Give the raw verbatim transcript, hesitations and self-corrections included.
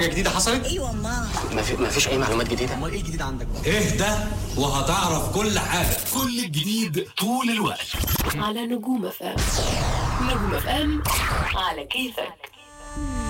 حاجه جديده حصلت؟ ايوه ما ما في ما فيش اي معلومات جديده. امال ايه الجديد عندك بقى؟ اهدى وهتعرف كل حاجه. كل الجديد طول الوقت على نجوم اف ام. نجوم اف ام على كيفك.